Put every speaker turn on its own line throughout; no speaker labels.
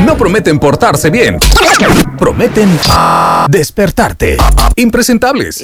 no prometen portarse bien. Prometen despertarte. Impresentables.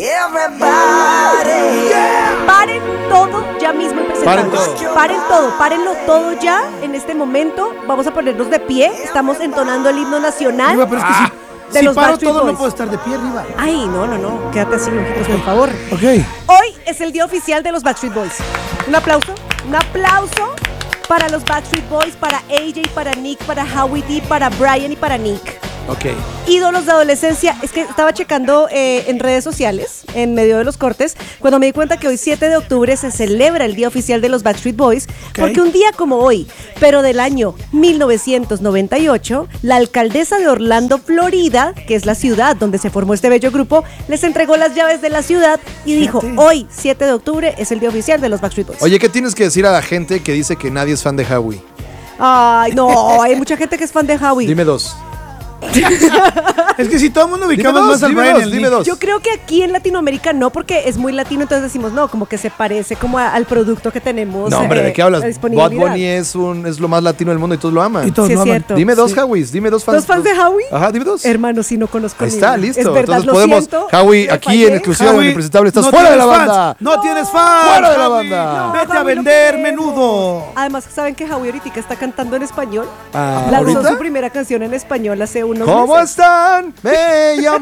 Paren todo ya mismo, impresentables. Párenlo todo ya en este momento. Vamos a ponernos de pie. Estamos entonando el himno nacional.
Riva, pero es que
de
si
los
paro
Backstreet
todo
Boys.
no puedo estar de pie, Riva.
Ay, no. Quédate así, lonjitos, por favor.
Ok.
Hoy es el día oficial de los Backstreet Boys. Un aplauso para los Backstreet Boys, para AJ, para Nick, para Howie D, para Brian y para Nick.
Ok.
Ídolos de adolescencia. Es que estaba checando en redes sociales, en medio de los cortes, cuando me di cuenta que hoy 7 de octubre se celebra el día oficial de los Backstreet Boys, porque un día como hoy, pero del año 1998, la alcaldesa de Orlando, Florida, que es la ciudad donde se formó este bello grupo, les entregó las llaves de la ciudad y dijo, hoy 7 de octubre es el día oficial de los Backstreet Boys.
Oye, ¿qué tienes que decir a la gente que dice que nadie es fan de Howie?
Ay, no, hay mucha gente que es fan de Howie.
Dime dos.
Es que si todo el mundo ubicamos más al Brian y al Nick.
Yo creo que aquí en Latinoamérica no, porque es muy latino, entonces decimos no, como que se parece como al producto que tenemos.
No, hombre, ¿de qué hablas?
a
Bad
disponibilidad.
Bunny es lo más latino del mundo y todos lo aman.
Y todos
Sí,
lo
es
aman.
cierto.
Dime dos
Sí.
Howies, dime dos fans.
¿Dos fans de Howie?
Ajá, dime dos.
Hermano, sí no conozco
Ahí
ni
está,
uno.
listo.
Es verdad,
Entonces
lo
podemos.
siento,
Howie,
me
aquí
fallé.
en exclusiva en
Howie,
Impresentable, estás
no
fuera de la
tienes
banda.
fans. No tienes fans.
Fuera de la
Howie.
banda.
Vete
Howie,
a
lo
vender
quiero.
menudo.
Además, ¿saben que Howie ahorita está cantando en español?
Ah,
Lanzó
¿ahorita?
su primera canción en español hace unos
¿Cómo
meses.
están? Me llaman